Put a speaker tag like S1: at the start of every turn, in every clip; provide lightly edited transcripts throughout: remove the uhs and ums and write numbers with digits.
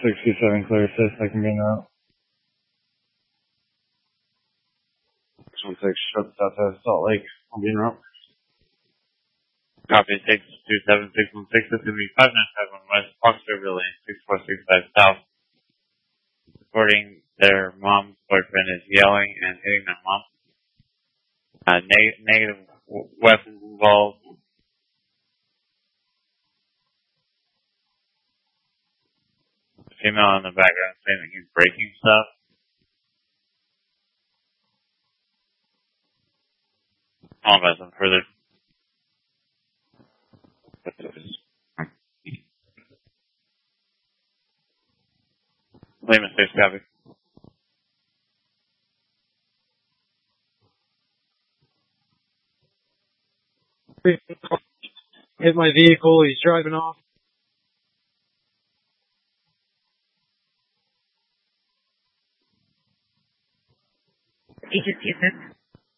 S1: 67 clear, says I can be en route. 616, shut outside Salt Lake. I'll be en route.
S2: Copy 627616. This is going to be 5951 West, Foxtrot Lane, 6465 South. Reporting their mom's boyfriend is yelling and hitting their mom. Negative weapons involved. Female in the background saying that he's breaking stuff. I'll advise them further. Lehman 6 copy.
S3: Hit my vehicle, he's driving off.
S4: Agent Houston.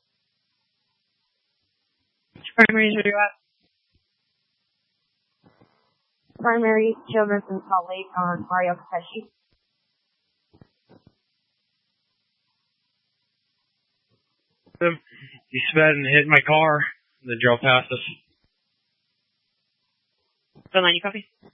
S4: Which primaries are you at?
S5: Primary Children's in Salt Lake on Mario Pesci.
S3: He sped and hit my car, and then drove past us.
S4: 9, you copy?